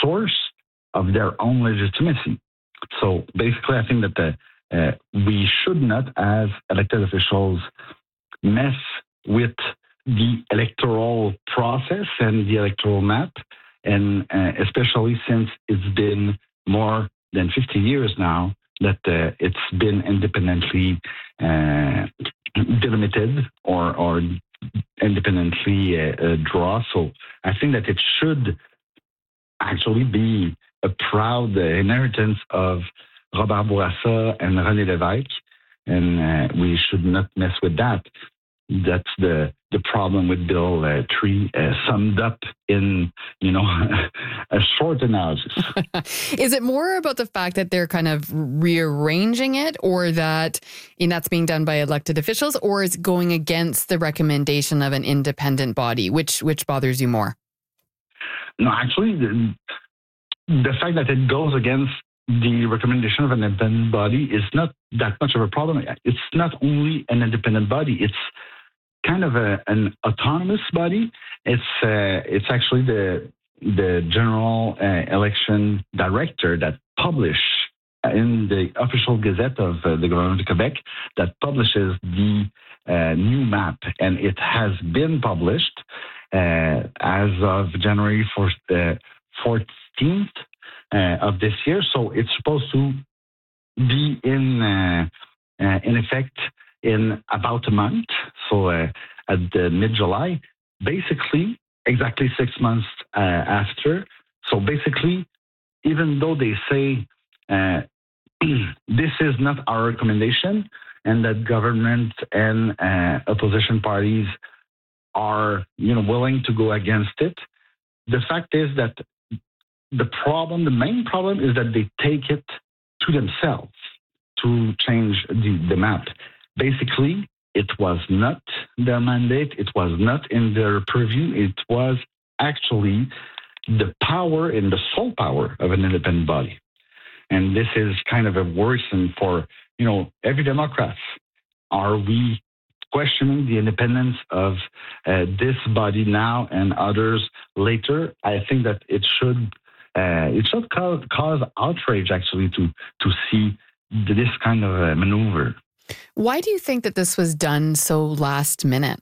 source of their own legitimacy. So basically, I think that we should not, as elected officials, mess with the electoral process and the electoral map, and especially since it's been more than 50 years now that it's been independently delimited or independently draw. So I think that it should actually be a proud inheritance of Robert Bourassa and René Lévesque, and we should not mess with that. That's the problem with Bill 3, summed up in, a short analysis. Is it more about the fact that they're kind of rearranging it, or that that's being done by elected officials, or is it going against the recommendation of an independent body? Which bothers you more? No, actually, the fact that it goes against the recommendation of an independent body is not that much of a problem. It's not only an independent body; it's kind of an autonomous body. It's actually the general election director that publish in the official gazette of the government of Quebec that publishes the new map, and it has been published as of January 14th of this year. So it's supposed to be in effect in about a month, so at the mid-July, basically exactly 6 months after. So basically, even though they say this is not our recommendation and that government and opposition parties are willing to go against it, the fact is that the main problem is that they take it to themselves to change the map. Basically, it was not their mandate. It was not in their purview. It was actually the power and the sole power of an independent body. And this is kind of a worrisome for, every Democrat. Are we questioning the independence of this body now and others later? I think that it should cause outrage, actually, to see this kind of maneuver. Why do you think that this was done so last minute?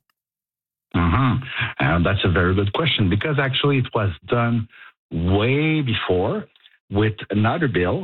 That's a very good question, because actually it was done way before with another bill.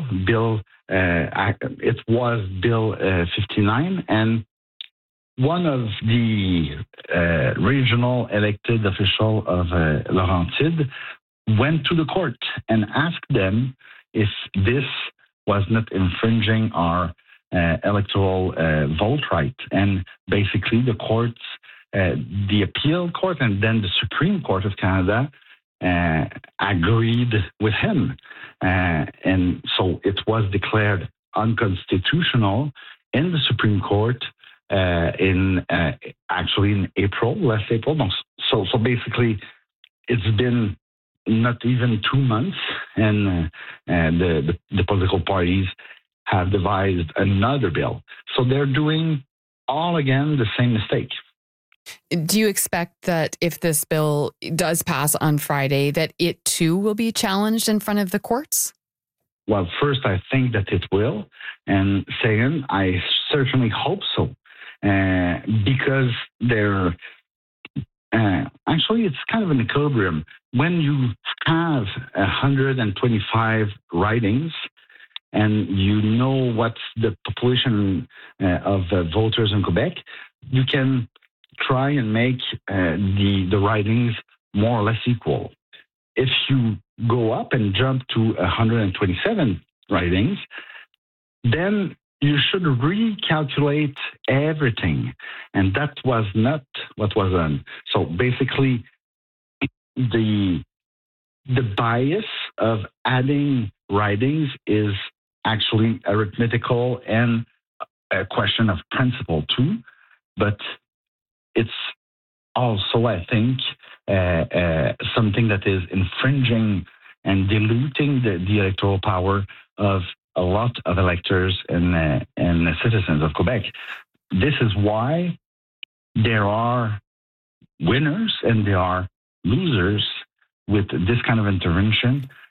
It was Bill 59, and one of the regional elected official of Laurentide went to the court and asked them if this was not infringing our electoral vote right. And basically the courts, the appeal court and then the Supreme Court of Canada agreed with him. And so it was declared unconstitutional in the Supreme Court actually in last April. So basically it's been not even 2 months, and the political parties have devised another bill. So they're doing all again the same mistake. Do you expect that if this bill does pass on Friday, that it too will be challenged in front of the courts? Well, first, I think that it will. And second, I certainly hope so. Because they're actually, it's kind of an equilibrium. When you have 125 ridings, and you know what's the population of voters in Quebec, you can try and make the ridings more or less equal. If you go up and jump to 127 ridings, then you should recalculate everything. And that was not what was done. So basically, the bias of adding ridings is actually arithmetical and a question of principle too, but it's also, I think, something that is infringing and diluting the electoral power of a lot of electors and citizens of Quebec. This is why there are winners and there are losers with this kind of intervention.